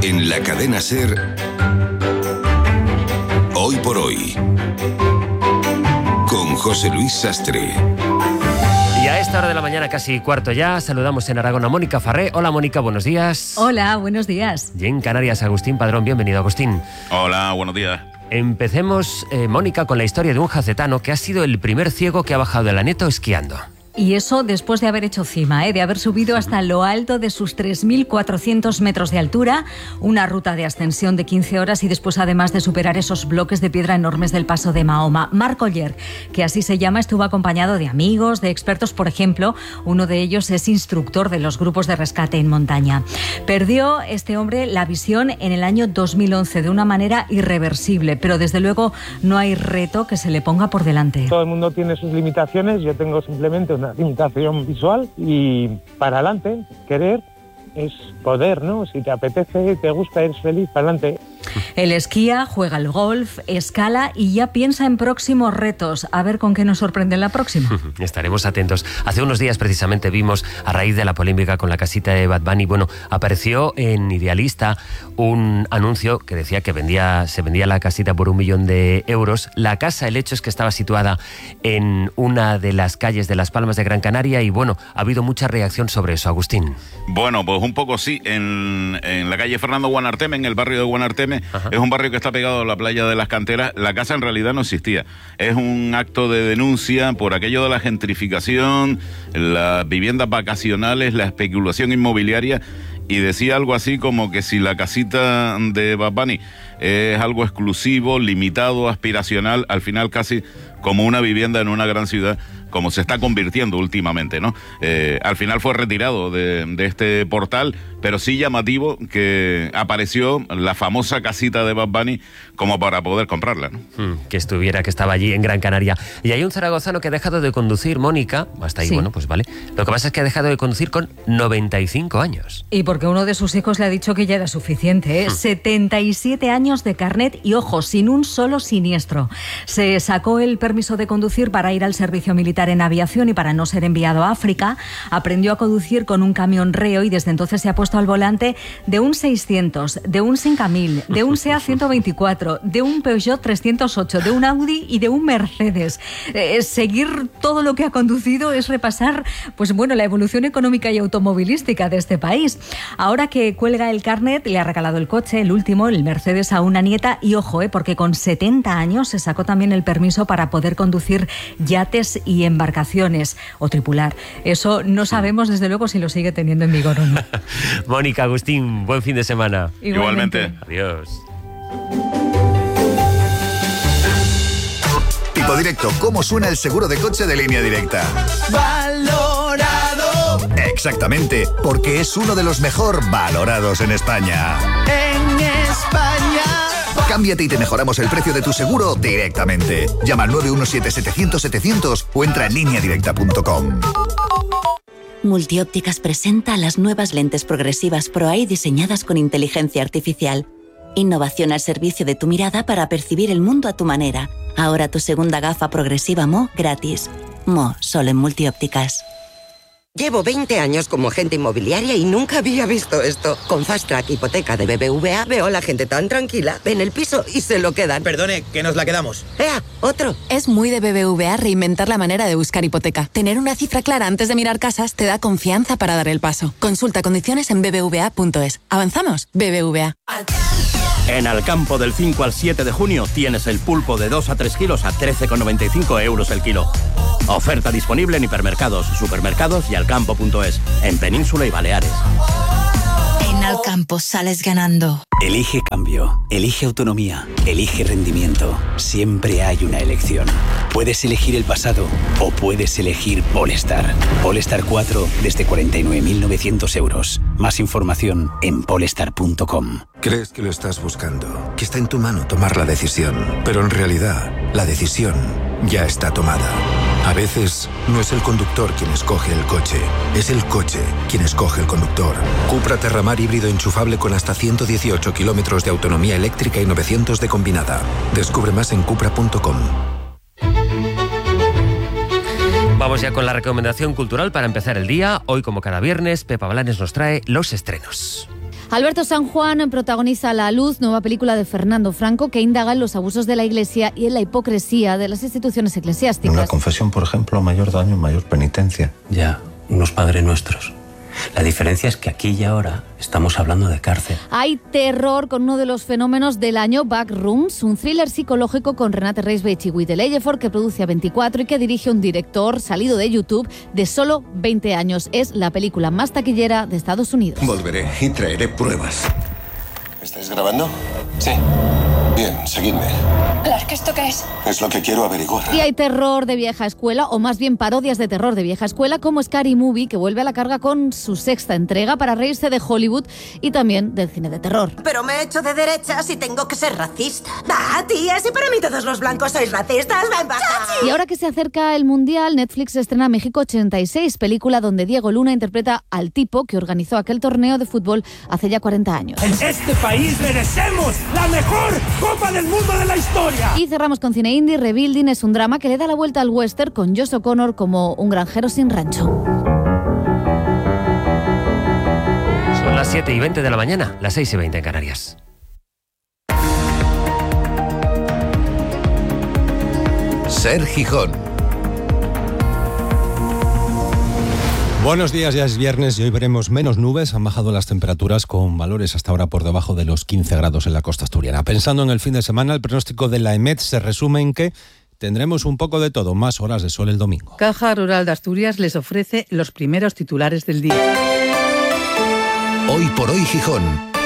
En la cadena SER, Hoy por Hoy, con José Luis Sastre. Y a esta hora de la mañana, casi cuarto ya, saludamos en Aragón a Mónica Farré. Hola Mónica, buenos días. Hola, buenos días. Y en Canarias, Agustín Padrón, bienvenido Agustín. Hola, buenos días. Empecemos, Mónica, con la historia de un jacetano que ha sido el primer ciego que ha bajado de la Neto esquiando. Y eso después de haber hecho cima, de haber subido hasta lo alto de sus 3.400 metros de altura, una ruta de ascensión de 15 horas y después además de superar esos bloques de piedra enormes del paso de Mahoma. Marc Oller, que así se llama, estuvo acompañado de amigos, de expertos, por ejemplo, uno de ellos es instructor de los grupos de rescate en montaña. Perdió este hombre la visión en el año 2011 de una manera irreversible, pero desde luego no hay reto que se le ponga por delante. Todo el mundo tiene sus limitaciones, yo tengo simplemente una limitación visual y para adelante, querer es poder, ¿no? Si te apetece, te gusta, eres feliz, para adelante. Él esquía, juega al golf, escala y ya piensa en próximos retos. A ver con qué nos sorprende en la próxima. Estaremos atentos. Hace unos días precisamente vimos, a raíz de la polémica con la casita de Bad Bunny, apareció en Idealista un anuncio que decía que se vendía la casita por 1 millón de euros. La casa, el hecho es que estaba situada en una de las calles de Las Palmas de Gran Canaria y ha habido mucha reacción sobre eso, Agustín. Bueno, pues un poco sí. En la calle Fernando Guanarteme, en el barrio de Guanarteme, ajá, es un barrio que está pegado a la playa de las Canteras. La casa en realidad no existía. Es un acto de denuncia por aquello de la gentrificación, las viviendas vacacionales, la especulación inmobiliaria. Y decía algo así como que si la casita de Bad Bunny es algo exclusivo, limitado, aspiracional, al final casi como una vivienda en una gran ciudad, como se está convirtiendo últimamente, ¿no? Al final fue retirado de este portal, pero sí llamativo que apareció la famosa casita de Bad Bunny como para poder comprarla, ¿no? Que estaba allí en Gran Canaria. Y hay un zaragozano que ha dejado de conducir, Mónica, hasta ahí, sí. Pues vale. Lo que pasa es que ha dejado de conducir con 95 años. Y porque uno de sus hijos le ha dicho que ya era suficiente, 77 años de carnet y, ojo, sin un solo siniestro. Se sacó el permiso de conducir para ir al servicio militar en aviación y para no ser enviado a África. Aprendió a conducir con un camión Reo y desde entonces se ha puesto al volante de un 600, de un 5000, de un SEA 124, de un Peugeot 308, de un Audi y de un Mercedes. Seguir todo lo que ha conducido es repasar, la evolución económica y automovilística de este país. Ahora que cuelga el carnet, le ha regalado el coche, el último, el Mercedes, a una nieta y ojo, porque con 70 años se sacó también el permiso para poder conducir yates y embarcaciones o tripular. Eso no sabemos desde luego si lo sigue teniendo en vigor o no. Mónica, Agustín, buen fin de semana. Igualmente. Adiós. Tipo Directo, ¿cómo suena el seguro de coche de Línea Directa? ¡Valorado! Exactamente, porque es uno de los mejor valorados en España. ¡En España! Cámbiate y te mejoramos el precio de tu seguro directamente. Llama al 917-700-700 o entra en lineadirecta.com. Multiópticas presenta las nuevas lentes progresivas Pro-Eye diseñadas con inteligencia artificial. Innovación al servicio de tu mirada para percibir el mundo a tu manera. Ahora tu segunda gafa progresiva Mo gratis. Mo, solo en Multiópticas. Llevo 20 años como agente inmobiliaria y nunca había visto esto. Con Fast Track Hipoteca de BBVA veo a la gente tan tranquila. Ven el piso y se lo quedan. Perdone, que nos la quedamos. ¡Ea! ¡Otro! Es muy de BBVA reinventar la manera de buscar hipoteca. Tener una cifra clara antes de mirar casas te da confianza para dar el paso. Consulta condiciones en bbva.es. ¿Avanzamos? BBVA. En Alcampo del 5 al 7 de junio tienes el pulpo de 2 a 3 kilos a 13,95 euros el kilo. Oferta disponible en hipermercados, supermercados y alcampo.es, en Península y Baleares. En Alcampo sales ganando. Elige cambio, elige autonomía, elige rendimiento. Siempre hay una elección. Puedes elegir el pasado o puedes elegir Polestar. Polestar 4 desde 49.900 euros. Más información en polestar.com. Crees que lo estás buscando, que está en tu mano tomar la decisión, pero en realidad la decisión ya está tomada. A veces no es el conductor quien escoge el coche, es el coche quien escoge el conductor. Cupra Terramar híbrido enchufable con hasta 118 kilómetros de autonomía eléctrica y 900 de combinada. Descubre más en cupra.com. Vamos ya con la recomendación cultural para empezar el día. Hoy, como cada viernes, Pepa Blanes nos trae los estrenos. Alberto San Juan protagoniza La Luz, nueva película de Fernando Franco que indaga en los abusos de la Iglesia y en la hipocresía de las instituciones eclesiásticas. Una confesión, por ejemplo, mayor daño, mayor penitencia. Ya, unos Padres Nuestros. La diferencia es que aquí y ahora estamos hablando de cárcel. Hay terror con uno de los fenómenos del año, Backrooms, un thriller psicológico con Renate Reisbech y Whittle Ejiofor que produce A24 y que dirige un director salido de YouTube de solo 20 años. Es la película más taquillera de Estados Unidos. Volveré y traeré pruebas. ¿Estáis grabando? Sí. Bien, seguidme. Clark, ¿esto qué es? Es lo que quiero averiguar. Y hay terror de vieja escuela, o más bien parodias de terror de vieja escuela, como Scary Movie, que vuelve a la carga con su 6ª entrega para reírse de Hollywood y también del cine de terror. Pero me he hecho de derechas y tengo que ser racista. ¡Ah, tía! Si para mí todos los blancos sois racistas, ven para acá. Y ahora que se acerca el Mundial, Netflix estrena México 86, película donde Diego Luna interpreta al tipo que organizó aquel torneo de fútbol hace ya 40 años. En este país merecemos la mejor Copa del Mundo de la historia. Y cerramos con cine indie. Rebuilding es un drama que le da la vuelta al western con Josh O'Connor como un granjero sin rancho. Son las 7:20 de la mañana, las 6:20 en Canarias. Ser Gijón. Buenos días, ya es viernes y hoy veremos menos nubes. Han bajado las temperaturas con valores hasta ahora por debajo de los 15 grados en la costa asturiana. Pensando en el fin de semana, el pronóstico de la EMET se resume en que tendremos un poco de todo, más horas de sol el domingo. Caja Rural de Asturias les ofrece los primeros titulares del día. Hoy por hoy Gijón.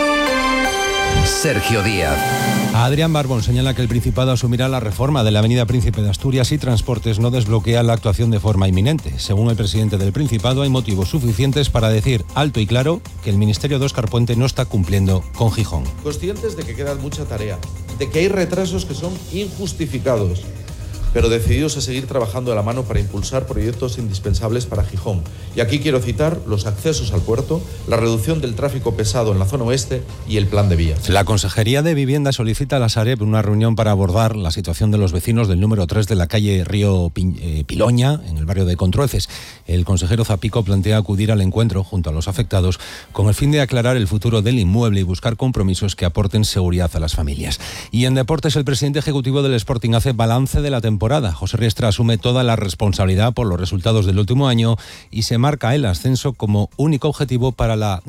Sergio Díaz. Adrián Barbón señala que el Principado asumirá la reforma de la Avenida Príncipe de Asturias y Transportes no desbloquea la actuación de forma inminente. Según el presidente del Principado, hay motivos suficientes para decir alto y claro que el Ministerio de Óscar Puente no está cumpliendo con Gijón. Conscientes de que queda mucha tarea, de que hay retrasos que son injustificados, pero decididos a seguir trabajando de la mano para impulsar proyectos indispensables para Gijón. Y aquí quiero citar los accesos al puerto, la reducción del tráfico pesado en la zona oeste y el plan de vías. La Consejería de Vivienda solicita a la Sareb una reunión para abordar la situación de los vecinos del número 3 de la calle Río Piloña, en el barrio de Contrueces. El consejero Zapico plantea acudir al encuentro junto a los afectados con el fin de aclarar el futuro del inmueble y buscar compromisos que aporten seguridad a las familias. Y en deportes, el presidente ejecutivo del Sporting hace balance de la temporada. José Riestra asume toda la responsabilidad por los resultados del último año y se marca el ascenso como único objetivo para la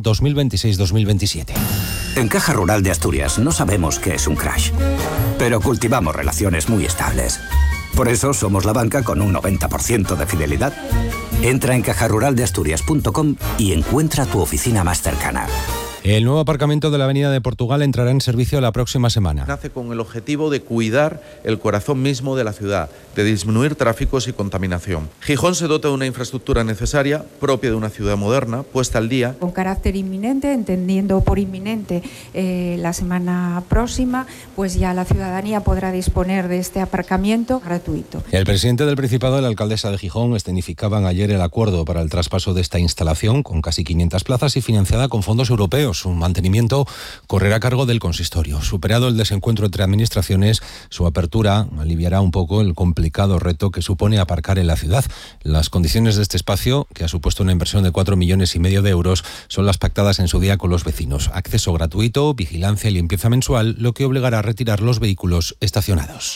2026-2027. En Caja Rural de Asturias no sabemos qué es un crash, pero cultivamos relaciones muy estables. Por eso somos la banca con un 90% de fidelidad. Entra en cajaruraldeasturias.com y encuentra tu oficina más cercana. El nuevo aparcamiento de la Avenida de Portugal entrará en servicio la próxima semana. Nace con el objetivo de cuidar el corazón mismo de la ciudad, de disminuir tráficos y contaminación. Gijón se dota de una infraestructura necesaria, propia de una ciudad moderna, puesta al día. Con carácter inminente, entendiendo por inminente la semana próxima, pues ya la ciudadanía podrá disponer de este aparcamiento gratuito. El presidente del Principado y la alcaldesa de Gijón escenificaban ayer el acuerdo para el traspaso de esta instalación con casi 500 plazas y financiada con fondos europeos. Su mantenimiento correrá a cargo del consistorio. Superado el desencuentro entre administraciones, su apertura aliviará un poco el complicado reto que supone aparcar en la ciudad. Las condiciones de este espacio, que ha supuesto una inversión de 4,5 millones de euros, son las pactadas en su día con los vecinos. Acceso gratuito, vigilancia y limpieza mensual, lo que obligará a retirar los vehículos estacionados.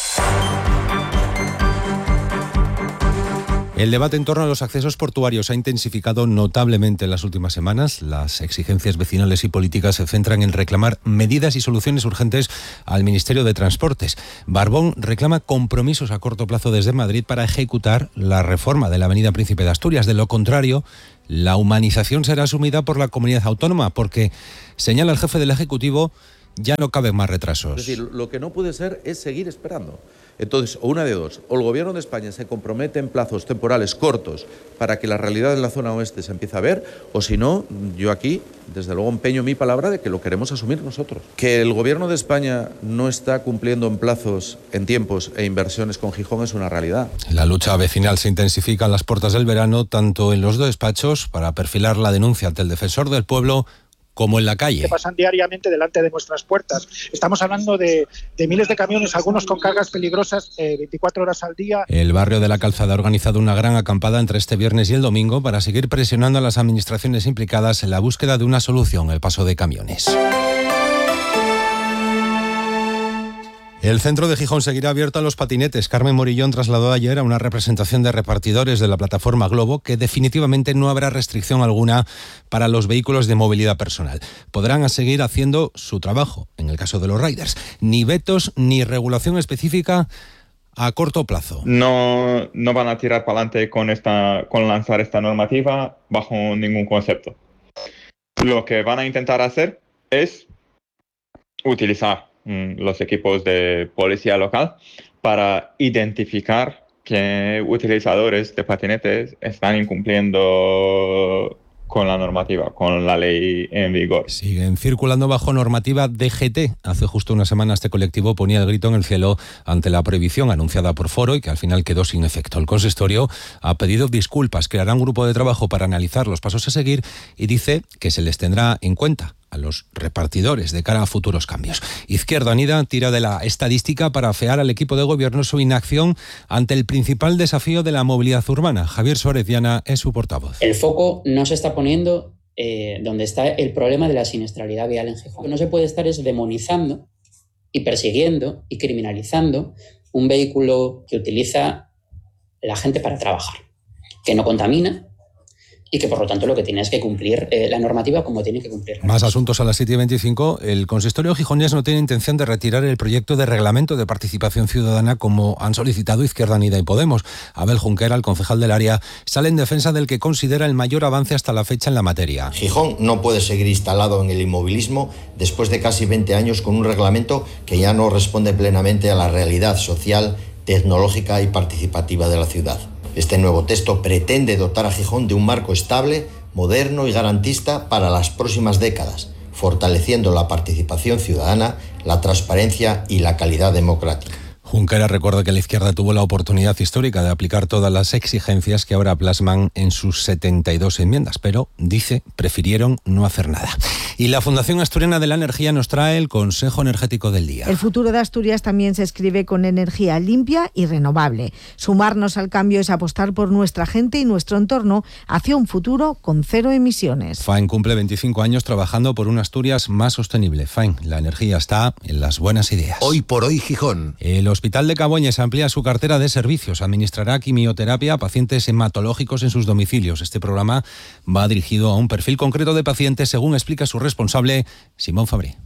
El debate en torno a los accesos portuarios ha intensificado notablemente en las últimas semanas. Las exigencias vecinales y políticas se centran en reclamar medidas y soluciones urgentes al Ministerio de Transportes. Barbón reclama compromisos a corto plazo desde Madrid para ejecutar la reforma de la Avenida Príncipe de Asturias. De lo contrario, la humanización será asumida por la comunidad autónoma, porque, señala el jefe del Ejecutivo, ya no caben más retrasos. Es decir, lo que no puede ser es seguir esperando. Entonces, o una de dos, o el Gobierno de España se compromete en plazos temporales cortos para que la realidad en la zona oeste se empiece a ver, o si no, yo aquí, desde luego, empeño mi palabra de que lo queremos asumir nosotros. Que el Gobierno de España no está cumpliendo en plazos, en tiempos e inversiones con Gijón es una realidad. La lucha vecinal se intensifica a las puertas del verano, tanto en los despachos, para perfilar la denuncia ante el Defensor del Pueblo, como en la calle. Que pasan diariamente delante de nuestras puertas. Estamos hablando de miles de camiones, algunos con cargas peligrosas 24 horas al día. El barrio de la Calzada ha organizado una gran acampada entre este viernes y el domingo para seguir presionando a las administraciones implicadas en la búsqueda de una solución al paso de camiones. El centro de Gijón seguirá abierto a los patinetes. Carmen Morillón trasladó ayer a una representación de repartidores de la plataforma Globo que definitivamente no habrá restricción alguna para los vehículos de movilidad personal. Podrán seguir haciendo su trabajo, en el caso de los riders. Ni vetos ni regulación específica a corto plazo. No van a tirar para adelante con lanzar esta normativa bajo ningún concepto. Lo que van a intentar hacer es utilizar los equipos de policía local para identificar que utilizadores de patinetes están incumpliendo con la normativa, con la ley en vigor. Siguen circulando bajo normativa DGT. Hace justo una semana este colectivo ponía el grito en el cielo ante la prohibición anunciada por Foro y que al final quedó sin efecto. El consistorio ha pedido disculpas, creará un grupo de trabajo para analizar los pasos a seguir y dice que se les tendrá en cuenta a los repartidores de cara a futuros cambios. Izquierda Unida tira de la estadística para afear al equipo de gobierno su inacción ante el principal desafío de la movilidad urbana. Javier Suárez Diana es su portavoz. El foco no se está poniendo donde está el problema de la siniestralidad vial en Gijón. No se puede estar demonizando y persiguiendo y criminalizando un vehículo que utiliza la gente para trabajar, que no contamina, y que por lo tanto lo que tiene es que cumplir la normativa como tiene que cumplir. Más asuntos a las 7:25. El consistorio gijonés no tiene intención de retirar el proyecto de reglamento de participación ciudadana como han solicitado Izquierda Unida y Podemos. Abel Junquera, el concejal del área, sale en defensa del que considera el mayor avance hasta la fecha en la materia. Gijón no puede seguir instalado en el inmovilismo después de casi 20 años con un reglamento que ya no responde plenamente a la realidad social, tecnológica y participativa de la ciudad. Este nuevo texto pretende dotar a Gijón de un marco estable, moderno y garantista para las próximas décadas, fortaleciendo la participación ciudadana, la transparencia y la calidad democrática. Junquera recuerda que la izquierda tuvo la oportunidad histórica de aplicar todas las exigencias que ahora plasman en sus 72 enmiendas, pero, dice, prefirieron no hacer nada. Y la Fundación Asturiana de la Energía nos trae el Consejo Energético del Día. El futuro de Asturias también se escribe con energía limpia y renovable. Sumarnos al cambio es apostar por nuestra gente y nuestro entorno hacia un futuro con cero emisiones. FAEN cumple 25 años trabajando por una Asturias más sostenible. FAEN, la energía está en las buenas ideas. Hoy por hoy Gijón. El Hospital de Caboñes amplía su cartera de servicios. Administrará quimioterapia a pacientes hematológicos en sus domicilios. Este programa va dirigido a un perfil concreto de pacientes, según explica su responsable, Simón Fabré.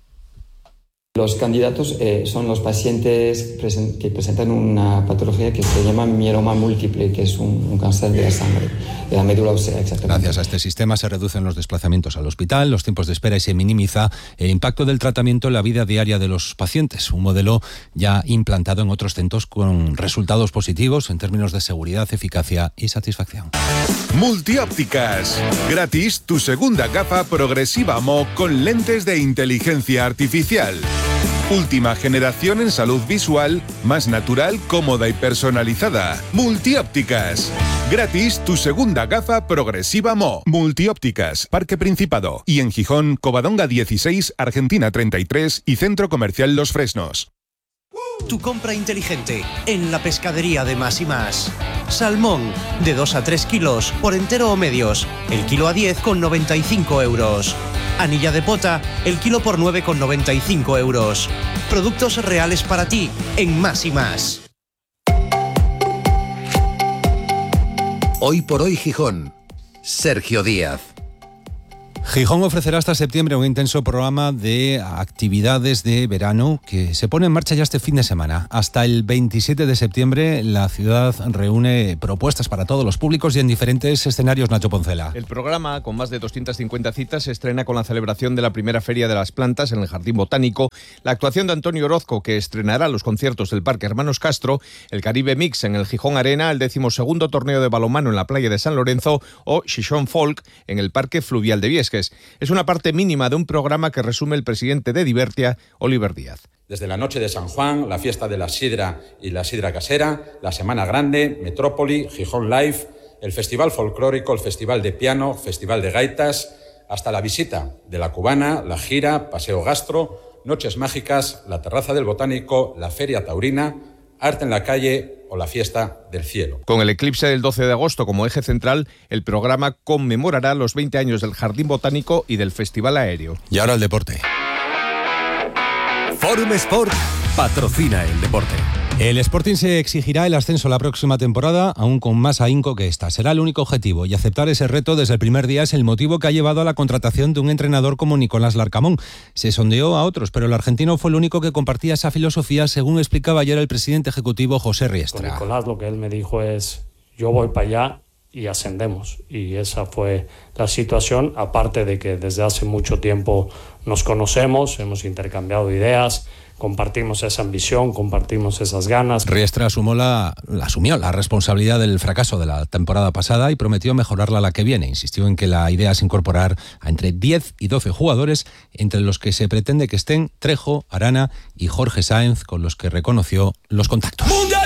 Los candidatos son los pacientes que presentan una patología que se llama mieloma múltiple, que es un cáncer de la sangre, de la médula ósea, exactamente. Gracias a este sistema se reducen los desplazamientos al hospital, los tiempos de espera y se minimiza el impacto del tratamiento en la vida diaria de los pacientes. Un modelo ya implantado en otros centros con resultados positivos en términos de seguridad, eficacia y satisfacción. Multiópticas. Gratis tu segunda gafa progresiva Mo con lentes de inteligencia artificial. Última generación en salud visual, más natural, cómoda y personalizada. Multiópticas. Gratis tu segunda gafa progresiva Mo. Multiópticas, Parque Principado. Y en Gijón, Covadonga 16, Argentina 33 y Centro Comercial Los Fresnos. Tu compra inteligente en la pescadería de Más y Más. Salmón de 2 a 3 kilos por entero o medios, el kilo a 10,95 euros. Anilla de pota, el kilo por 9,95 euros. Productos reales para ti en Más y Más. Hoy por hoy Gijón. Sergio Díaz. Gijón ofrecerá hasta septiembre un intenso programa de actividades de verano que se pone en marcha ya este fin de semana. Hasta el 27 de septiembre la ciudad reúne propuestas para todos los públicos y en diferentes escenarios. Nacho Poncela. El programa, con más de 250 citas, se estrena con la celebración de la primera Feria de las Plantas en el Jardín Botánico, la actuación de Antonio Orozco, que estrenará los conciertos del Parque Hermanos Castro, el Caribe Mix en el Gijón Arena, el 12º torneo de balonmano en la playa de San Lorenzo o Xixón Folk en el Parque Fluvial de Viesques. Es una parte mínima de un programa que resume el presidente de Divertia, Oliver Díaz. Desde la noche de San Juan, la fiesta de la sidra y la sidra casera, la Semana Grande, Metrópoli, Gijón Live, el Festival Folclórico, el Festival de Piano, Festival de Gaitas, hasta la visita de la Cubana, la gira, paseo gastro, noches mágicas, la terraza del Botánico, la feria taurina, arte en la calle o la fiesta del cielo. Con el eclipse del 12 de agosto como eje central, el programa conmemorará los 20 años del Jardín Botánico y del Festival Aéreo. Y ahora el deporte. Forum Sport patrocina el deporte. El Sporting se exigirá el ascenso la próxima temporada, aún con más ahínco que esta. Será el único objetivo y aceptar ese reto desde el primer día es el motivo que ha llevado a la contratación de un entrenador como Nicolás Larcamón. Se sondeó a otros, pero el argentino fue el único que compartía esa filosofía, según explicaba ayer el presidente ejecutivo José Riestra. Con Nicolás lo que él me dijo es, yo voy para allá y ascendemos. Y esa fue la situación, aparte de que desde hace mucho tiempo nos conocemos, hemos intercambiado ideas, compartimos esa ambición, compartimos esas ganas. Riestra asumió la responsabilidad del fracaso de la temporada pasada y prometió mejorarla la que viene. Insistió en que la idea es incorporar a entre 10 y 12 jugadores, entre los que se pretende que estén Trejo, Arana y Jorge Sáenz, con los que reconoció los contactos.